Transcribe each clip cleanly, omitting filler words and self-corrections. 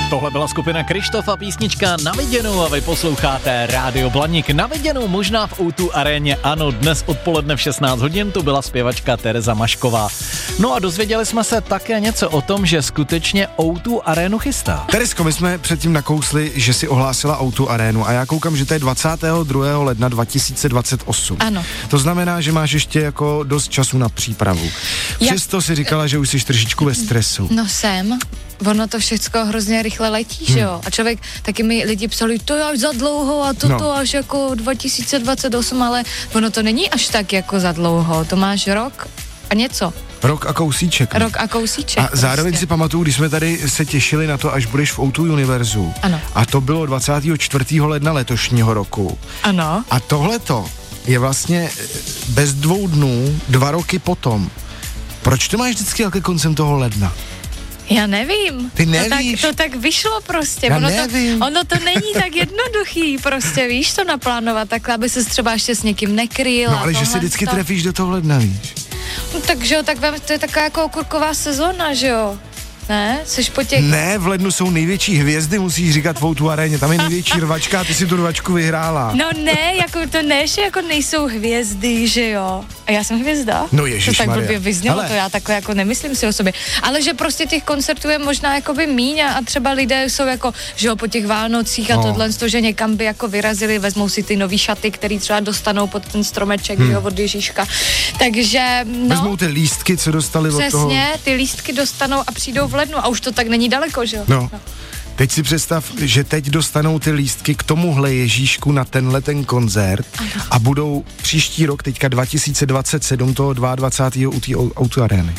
Tohle byla skupina Kryštof a písnička Na viděnou a vy posloucháte Rádio Blaník. Na viděnou možná v O2 aréně, ano, dnes odpoledne v 16 hodin tu byla zpěvačka Tereza Mašková. No a dozvěděli jsme se také něco o tom, že skutečně O2 arénu chystá. Teresko, my jsme předtím nakousli, že si ohlásila O2 arénu a já koukám, že to je 22. ledna 2028. Ano. To znamená, že máš ještě jako dost času na přípravu. Přesto si říkala, že už jsi trošičku ve stresu. No jsem. Ono to všechno hrozně rychle letí, že jo? A člověk, taky mi lidi psali, to je až za dlouho a to až jako 2028, ale ono to není až tak jako za dlouho. To máš rok a něco. Rok a kousíček. Rok a kousíček. A zároveň si pamatuju, když jsme tady se těšili na to, až budeš v O2 univerzu. Ano. A to bylo 24. ledna letošního roku. Ano. A tohleto je vlastně bez 2 dnů, 2 roky potom. Proč to máš vždycky jako koncem toho ledna? Já nevím. Ty nevíš? To tak vyšlo prostě. Já nevím. Ono to není tak jednoduchý, prostě víš to naplánovat takhle, aby ses třeba ještě s někým nekryl. No ale že si vždycky trefíš do toho ledna, víš? No takže jo, tak to je taková jako okurková sezóna, že jo? Ne? Jseš po těch... Ne, v lednu jsou největší hvězdy, musíš říkat v O2 aréně, tam je největší rvačka a ty si tu rvačku vyhrála. No ne, jako to ne, že jako nejsou hvězdy, že jo? A já jsem hvězda? No ježišmarja. To tak blbě vyznělo, Ale... to já takhle jako nemyslím si o sobě. Ale že prostě těch koncertů je možná jakoby míň a třeba lidé jsou jako, že jo, po těch Vánocích a tohle, že někam by jako vyrazili, vezmou si ty nový šaty, který třeba dostanou pod ten stromeček, že jo, od Ježíška. Takže, no. Vezmou ty lístky, co dostali od toho. Přesně, ty lístky dostanou a přijdou v lednu a už to tak není daleko, že jo? No. Teď si představ, že teď dostanou ty lístky k tomuhle Ježíšku na ten koncert a budou příští rok, teďka 2027, toho 22. u té O2 arény.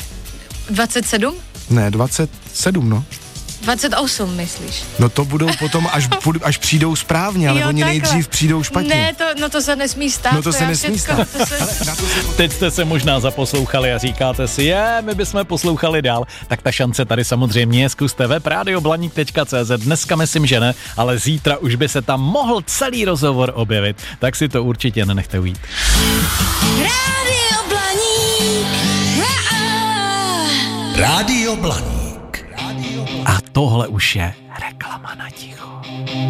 27? Ne, 27, no. 28, myslíš? No to budou potom, až přijdou správně, ale jo, oni takhle. nejdřív přijdou špatně. Ne, to se nesmí stát. No to se nesmí stát. Teď jste se možná zaposlouchali a říkáte si, my bychom poslouchali dál, tak ta šance tady samozřejmě je, zkuste web radioblaník.cz, dneska myslím, že ne, ale zítra už by se tam mohl celý rozhovor objevit, tak si to určitě nenechte ujít. Rádio Blaník. Rádio Blaník. A tohle už je reklama na ticho.